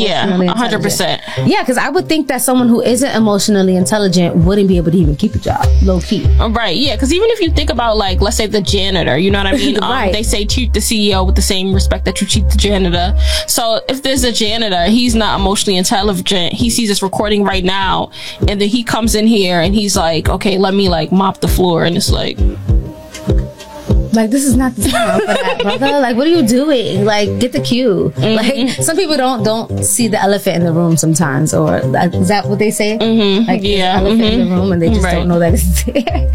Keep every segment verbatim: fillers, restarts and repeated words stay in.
yeah, one hundred percent. Yeah, because I would think that someone who isn't emotionally intelligent wouldn't be able to even keep a job, low key. Right, yeah, because even if you think about, like, let's say the janitor, you know what I mean? Right. Um, they say treat the C E O with the same respect that you treat the janitor. So if there's a janitor, he's not emotionally intelligent. He sees this recording right now, and then he comes in here and he's like, okay, let me, like, mop the floor, and it's like... Like, this is not the time for that, brother. Like, what are you doing? Like, get the cue. Mm-hmm. Like, some people don't don't see the elephant in the room sometimes, or like, is that what they say? Mm-hmm. Like, yeah, elephant mm-hmm. in the room, and they just right. don't know that it's there.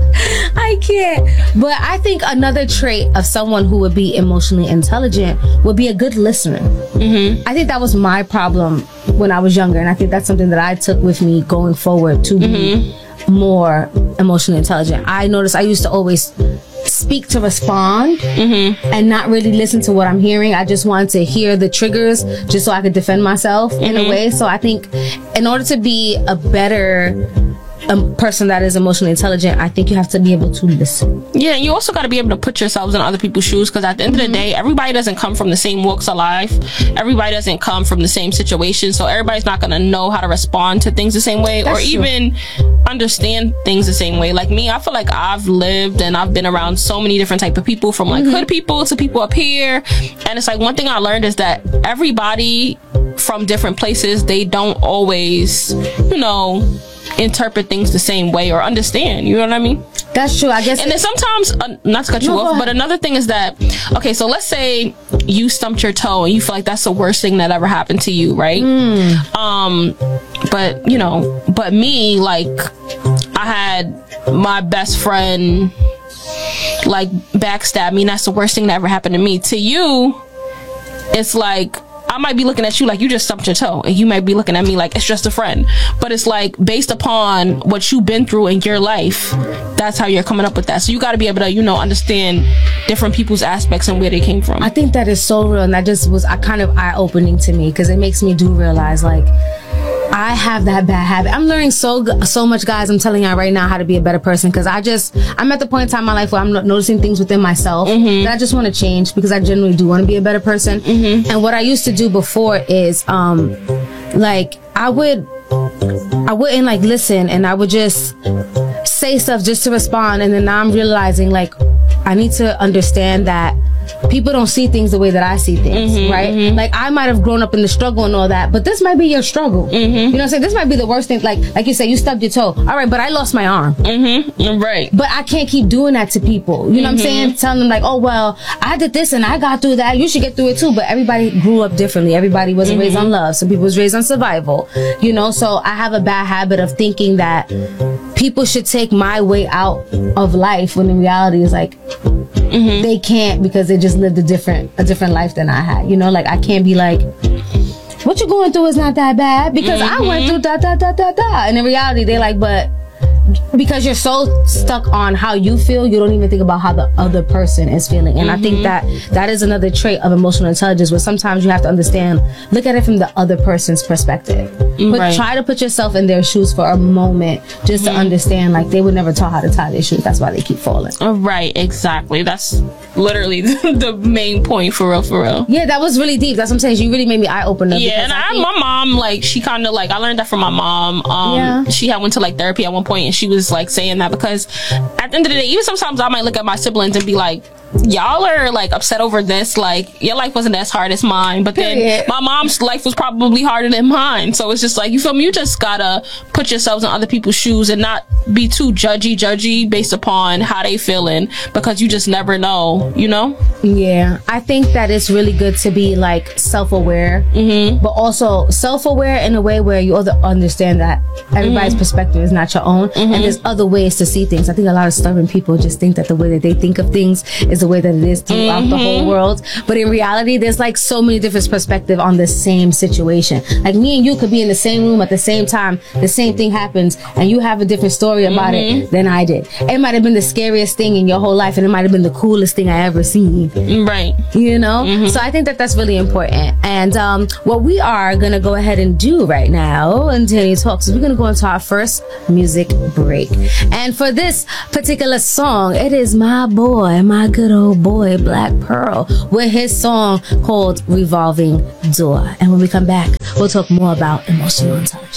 I can't. But I think another trait of someone who would be emotionally intelligent would be a good listener. Mm-hmm. I think that was my problem when I was younger, and I think that's something that I took with me going forward to mm-hmm. be more emotionally intelligent. I noticed I used to always speak to respond mm-hmm. and not really listen to what I'm hearing. I just wanted to hear the triggers just so I could defend myself mm-hmm. in a way. So I think in order to be a better a person that is emotionally intelligent, I think you have to be able to listen. Yeah, and you also got to be able to put yourselves in other people's shoes, because at the end mm-hmm. of the day, everybody doesn't come from the same walks of life. Everybody doesn't come from the same situation, so everybody's not going to know how to respond to things the same way. That's or true. Even understand things the same way. Like me, I feel like I've lived and I've been around so many different type of people, from like mm-hmm. hood people to people up here, and it's like one thing I learned is that everybody from different places, they don't always, you know, interpret things the same way or understand, you know what I mean? That's true, I guess. And then sometimes, uh, not to cut you no, off, but another thing is that, okay, so let's say you stumped your toe and you feel like that's the worst thing that ever happened to you, right? Mm. Um, but, you know, but me, like, I had my best friend, like, backstab me, and that's the worst thing that ever happened to me. To you, it's like, I might be looking at you like you just stumped your toe, and you might be looking at me like it's just a friend. But it's like based upon what you've been through in your life, that's how you're coming up with that. So you got to be able to, you know, understand different people's aspects and where they came from. I think that is so real, and that just was uh, kind of eye-opening to me, because it makes me do realize, like, I have that bad habit. I'm learning so so much, guys. I'm telling y'all right now how to be a better person, because I just, I'm at the point in time in my life where I'm noticing things within myself mm-hmm. that I just want to change, because I genuinely do want to be a better person. Mm-hmm. And what I used to do before is, um, like, I would, I wouldn't, like, listen, and I would just say stuff just to respond, and then now I'm realizing, like, I need to understand that people don't see things the way that I see things, mm-hmm, right? Mm-hmm. Like, I might have grown up in the struggle and all that, but this might be your struggle. Mm-hmm. You know what I'm saying? This might be the worst thing. Like, like you say, you stubbed your toe. All right, but I lost my arm. Mm-hmm. Right. But I can't keep doing that to people. You know mm-hmm. what I'm saying? Telling them, like, oh, well, I did this and I got through that. You should get through it too. But everybody grew up differently. Everybody wasn't mm-hmm. raised on love. Some people was raised on survival. You know, so I have a bad habit of thinking that people should take my way out of life, when in reality it's like, mm-hmm. they can't, because they just lived a different a different life than I had. You know, like, I can't be like, what you're going through is not that bad, because mm-hmm. I went through da da da da da. And in reality, they're like, but because you're so stuck on how you feel, you don't even think about how the other person is feeling. And mm-hmm. I think that that is another trait of emotional intelligence, where sometimes you have to understand, look at it from the other person's perspective. But right. try to put yourself in their shoes for a moment, just mm-hmm. to understand, like, they would never taught how to tie their shoes. That's why they keep falling. Right, exactly. That's literally the main point, for real, for real. Yeah, that was really deep. That's what I'm saying. You really made me eye-opener. Yeah, and I, I think, my mom, like, she kind of, like, I learned that from my mom. Um, yeah. She had went to, like, therapy at one point, and she was, like, saying that, because at the end of the day, even sometimes I might look at my siblings and be like, y'all are, like, upset over this, like, your life wasn't as hard as mine, but then Period. My mom's life was probably harder than mine. So it's just like, you feel me, you just gotta put yourselves in other people's shoes and not be too judgy judgy based upon how they feeling, because you just never know, you know. Yeah, I think that it's really good to be, like, self-aware, mm-hmm. but also self-aware in a way where you understand that everybody's mm-hmm. perspective is not your own, mm-hmm. and there's other ways to see things. I think a lot of stubborn people just think that the way that they think of things is the way that it is throughout mm-hmm. the whole world, but in reality there's, like, so many different perspectives on the same situation. Like, me and you could be in the same room at the same time, the same thing happens, and you have a different story about mm-hmm. it than I did. It might have been the scariest thing in your whole life, and it might have been the coolest thing I ever seen, right? You know. Mm-hmm. So I think that that's really important. And um what we are gonna go ahead and do right now in Danny Talks is we're gonna go into our first music break, and for this particular song, it is my boy, my good little boy, Black Pearl, with his song called Revolving Door. And when we come back, we'll talk more about emotional touch.